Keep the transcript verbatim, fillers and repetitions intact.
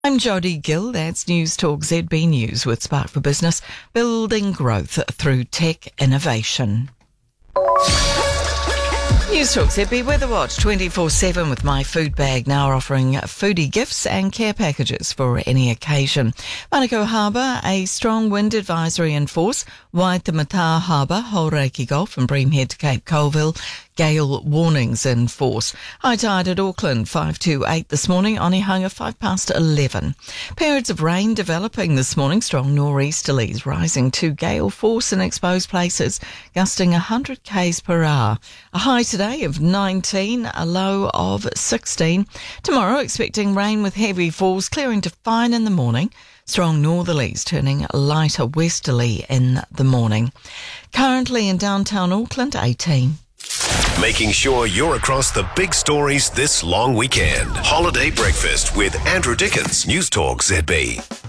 I'm Jodie Gill. That's News Talk Z B News with Spark for Business, building growth through tech innovation. News Talk Z B Weather Watch twenty-four seven with My Food Bag, now offering foodie gifts and care packages for any occasion. Manukau Harbour, a strong wind advisory in force. Waitemata Harbour, Hauraki Gulf and Bream Head to Cape Colville, gale warnings in force. High tide at Auckland, five to eight this morning. Onehunga, five past eleven. Periods of rain developing this morning. Strong nor'easterlies rising to gale force in exposed places, gusting one hundred k's per hour. A high today of nineteen, a low of sixteen. Tomorrow, expecting rain with heavy falls, clearing to fine in the morning. Strong northerlies turning lighter westerly in the morning. Currently in downtown Auckland, eighteen. Making sure you're across the big stories this long weekend. Holiday Breakfast with Andrew Dickens, News Talk Z B.